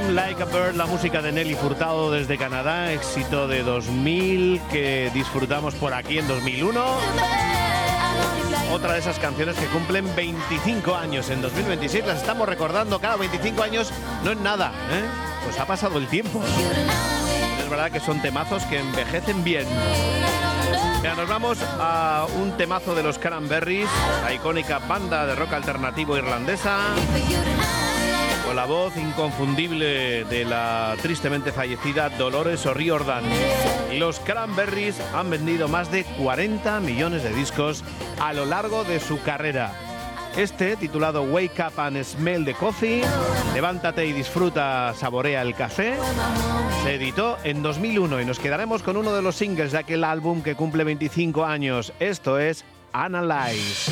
Sing Like a Bird, la música de Nelly Furtado desde Canadá, éxito de 2000 que disfrutamos por aquí en 2001. Otra de esas canciones que cumplen 25 años en 2026, las estamos recordando cada 25 años, no es nada, ¿eh? Pues ha pasado el tiempo. Es verdad que son temazos que envejecen bien. Mira, nos vamos a un temazo de los Cranberries, la icónica banda de rock alternativo irlandesa, con la voz inconfundible de la tristemente fallecida Dolores O'Riordan. Los Cranberries han vendido más de 40 millones de discos a lo largo de su carrera. Este, titulado Wake Up and Smell the Coffee, levántate y disfruta, saborea el café, se editó en 2001 y nos quedaremos con uno de los singles de aquel álbum que cumple 25 años. Esto es Analyze.